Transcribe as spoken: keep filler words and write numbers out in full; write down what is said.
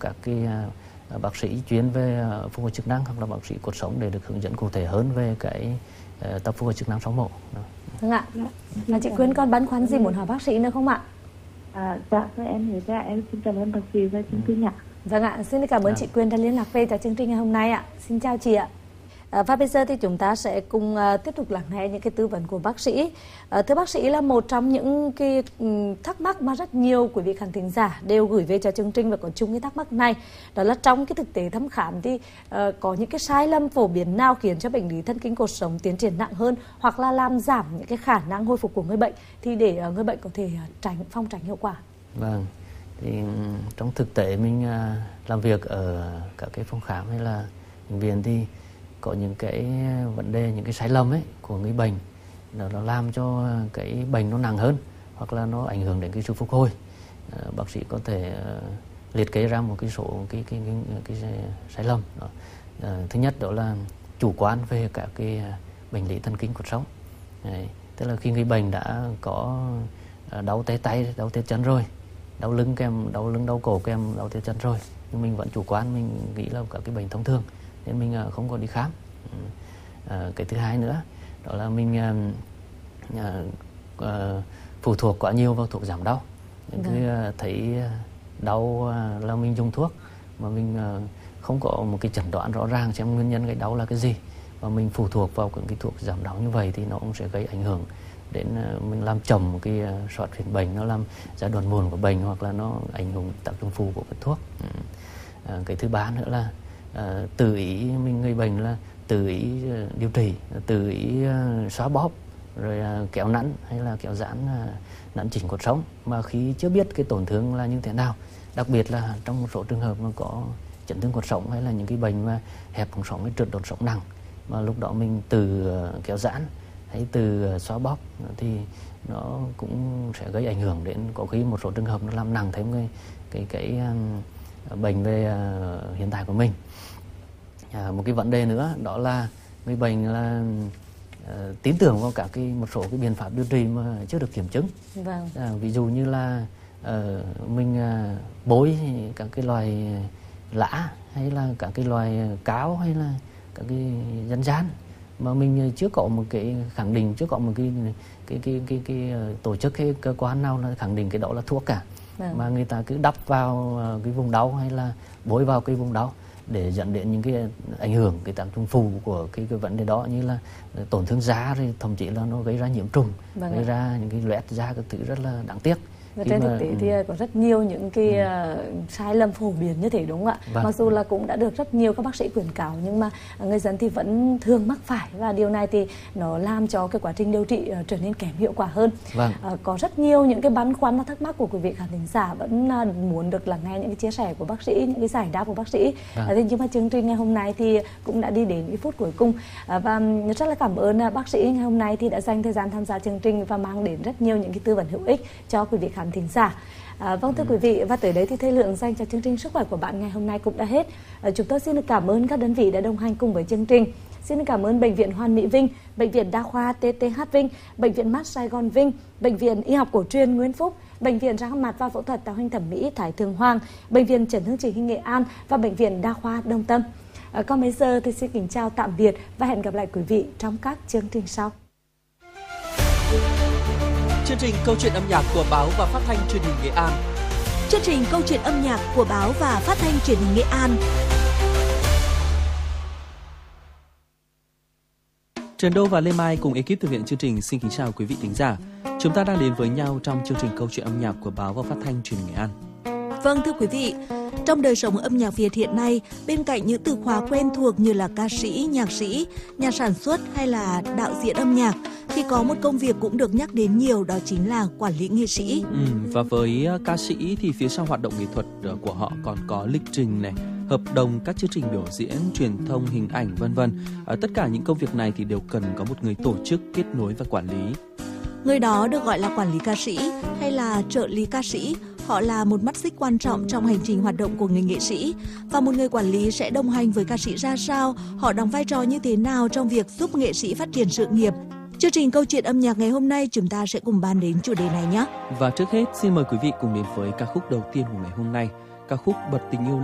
các cái uh, bác sĩ chuyên về uh, phục hồi chức năng hoặc là bác sĩ cột sống để được hướng dẫn cụ thể hơn về cái uh, tập phục hồi chức năng sau mổ. Vâng ạ. Là chị Quyên còn băn khoăn gì muốn hỏi bác sĩ nữa không ạ? À, dạ, em hiểu ra. Em xin cảm ơn bác sĩ và chương trình ạ. Vâng ạ, xin cảm ơn à. chị Quyên đã liên lạc về cho chương trình ngày hôm nay ạ. Xin chào chị ạ. À, và bây giờ thì chúng ta sẽ cùng uh, tiếp tục lắng nghe những cái tư vấn của bác sĩ. Uh, thưa bác sĩ, là một trong những cái um, thắc mắc mà rất nhiều quý vị khán thính giả đều gửi về cho chương trình và có chung cái thắc mắc này, đó là trong cái thực tế thăm khám thì uh, có những cái sai lầm phổ biến nào khiến cho bệnh lý thần kinh cột sống tiến triển nặng hơn hoặc là làm giảm những cái khả năng hồi phục của người bệnh, thì để uh, người bệnh có thể uh, tránh phòng tránh hiệu quả. Vâng, thì trong thực tế mình uh, làm việc ở các cái phòng khám hay là bệnh viện thì có những cái vấn đề, những cái sai lầm ấy của người bệnh, nó, nó làm cho cái bệnh nó nặng hơn hoặc là nó ảnh hưởng đến cái sự phục hồi. À, bác sĩ có thể uh, liệt kê ra một cái số cái cái cái, cái, cái sai lầm đó. À, thứ nhất đó là chủ quan về các cái bệnh lý thần kinh cột sống. Đấy, tức là khi người bệnh đã có đau tê tay, đau tê chân rồi, đau lưng kèm đau lưng đau cổ kèm đau tê chân rồi, nhưng mình vẫn chủ quan, mình nghĩ là các cái bệnh thông thường nên mình không có đi khám. À, cái thứ hai nữa đó là mình à, à, phụ thuộc quá nhiều vào thuốc giảm đau. Mình cứ à, thấy đau à, là mình dùng thuốc mà mình à, không có một cái chẩn đoán rõ ràng xem nguyên nhân gây đau là cái gì, và mình phụ thuộc vào những cái thuốc giảm đau như vậy thì nó cũng sẽ gây ảnh hưởng đến à, mình làm chậm một cái à, soát chuyển bệnh, nó làm giai đoạn muộn của bệnh hoặc là nó ảnh hưởng tác dụng phụ của cái thuốc. À, cái thứ ba nữa là À, tự ý mình người bệnh là tự ý uh, điều trị, tự ý uh, xóa bóp rồi uh, kéo nắn hay là kéo giãn uh, nắn chỉnh cột sống mà khi chưa biết cái tổn thương là như thế nào, đặc biệt là trong một số trường hợp mà có chấn thương cột sống hay là những cái bệnh mà hẹp cột sống hay trượt đột sống nặng, mà lúc đó mình từ uh, kéo giãn hay từ uh, xóa bóp thì nó cũng sẽ gây ảnh hưởng đến, có khi một số trường hợp nó làm nặng thêm cái cái cái um, bệnh về uh, hiện tại của mình. À, một cái vấn đề nữa đó là người bệnh là uh, tin tưởng vào các cái một số cái biện pháp điều trị mà chưa được kiểm chứng. Vâng. À, ví dụ như là uh, mình uh, bôi các cái loài lã hay là các cái loài cáo hay là các cái dân gian mà mình chưa có một cái khẳng định, chưa có một cái cái cái cái, cái, cái tổ chức hay cơ quan nào là khẳng định cái đó là thuốc cả. Vâng. Mà người ta cứ đắp vào cái vùng đau hay là bôi vào cái vùng đau để dẫn đến những cái ảnh hưởng, cái tác dụng phụ của cái, cái vấn đề đó, như là tổn thương da, rồi thậm chí là nó gây ra nhiễm trùng, vâng gây ạ. ra những cái loét da, các thứ rất là đáng tiếc. Và trên thực tế thì có rất nhiều những cái ừ. sai lầm phổ biến như thế, đúng không ạ? Vâng. Mặc dù là cũng đã được rất nhiều các bác sĩ khuyến cáo nhưng mà người dân thì vẫn thường mắc phải, và điều này thì nó làm cho cái quá trình điều trị trở nên kém hiệu quả hơn. Vâng. À, có rất nhiều những cái băn khoăn và thắc mắc của quý vị khán thính giả vẫn muốn được lắng nghe những cái chia sẻ của bác sĩ, những cái giải đáp của bác sĩ. Vâng. À, thế nhưng mà chương trình ngày hôm nay thì cũng đã đi đến cái phút cuối cùng, à, và rất là cảm ơn bác sĩ ngày hôm nay thì đã dành thời gian tham gia chương trình và mang đến rất nhiều những cái tư vấn hữu ích cho quý vị khán thính giả. À, vâng thưa ừ. quý vị, và tới đấy thì thời lượng dành cho chương trình Sức khỏe của bạn ngày hôm nay cũng đã hết. À, chúng tôi xin được cảm ơn các đơn vị đã đồng hành cùng với chương trình. Xin cảm ơn Bệnh viện Hoàn Mỹ Vinh, Bệnh viện Đa khoa tê tê hát Vinh, Bệnh viện Mắt Sài Gòn Vinh, Bệnh viện Y học cổ truyền Nguyễn Phúc, Bệnh viện răng mặt và phẫu thuật tạo hình thẩm mỹ Thái Thượng Hoàng, Bệnh viện Chấn thương chỉnh hình Nghệ An và Bệnh viện Đa khoa Đông Tâm. À, còn bây giờ thì xin kính chào tạm biệt và hẹn gặp lại quý vị trong các chương trình sau. Chương trình Câu chuyện âm nhạc của báo và phát thanh truyền hình Nghệ An. Chương trình Câu chuyện âm nhạc của báo và phát thanh truyền hình Nghệ An. Trần Đô và Lê Mai cùng ekip thực hiện chương trình xin kính chào quý vị thính giả. Chúng ta đang đến với nhau trong chương trình Câu chuyện âm nhạc của báo và phát thanh truyền hình Nghệ An. Vâng thưa quý vị, trong đời sống âm nhạc Việt hiện nay, bên cạnh những từ khóa quen thuộc như là ca sĩ, nhạc sĩ, nhà sản xuất hay là đạo diễn âm nhạc, thì có một công việc cũng được nhắc đến nhiều, đó chính là quản lý nghệ sĩ. Ừ, và với ca sĩ thì phía sau hoạt động nghệ thuật của họ còn có lịch trình này, hợp đồng, các chương trình biểu diễn, truyền thông, hình ảnh, vân vân. À, tất cả những công việc này thì đều cần có một người tổ chức, kết nối và quản lý. Người đó được gọi là quản lý ca sĩ hay là trợ lý ca sĩ. Họ là một mắt xích quan trọng trong hành trình hoạt động của người nghệ sĩ. Và một người quản lý sẽ đồng hành với ca sĩ ra sao? Họ đóng vai trò như thế nào trong việc giúp nghệ sĩ phát triển sự nghiệp? Chương trình Câu chuyện âm nhạc ngày hôm nay chúng ta sẽ cùng bàn đến chủ đề này nhé. Và trước hết xin mời quý vị cùng đến với ca khúc đầu tiên của ngày hôm nay, ca khúc Bật tình yêu